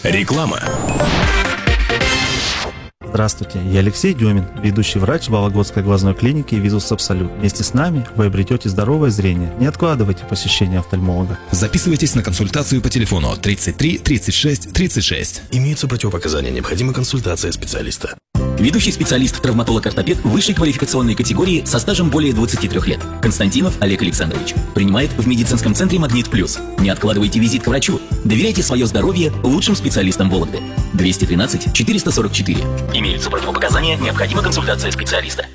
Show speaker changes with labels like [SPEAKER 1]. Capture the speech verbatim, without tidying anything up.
[SPEAKER 1] Реклама.
[SPEAKER 2] Здравствуйте, я Алексей Демин, ведущий врач Вологодской глазной клиники «Визус Абсолют». Вместе с нами вы обретете здоровое зрение. Не откладывайте посещение офтальмолога.
[SPEAKER 1] Записывайтесь на консультацию по телефону тридцать три тридцать шесть тридцать шесть.
[SPEAKER 3] Имеются противопоказания, необходима консультация специалиста.
[SPEAKER 4] Ведущий специалист, травматолог-ортопед высшей квалификационной категории со стажем более двадцати трёх лет. Константинов Олег Александрович. Принимает в медицинском центре «Магнит Плюс». Не откладывайте визит к врачу. Доверяйте свое здоровье лучшим специалистам Вологды. двести тринадцать четыреста сорок четыре. Имеются противопоказания, необходима консультация специалиста.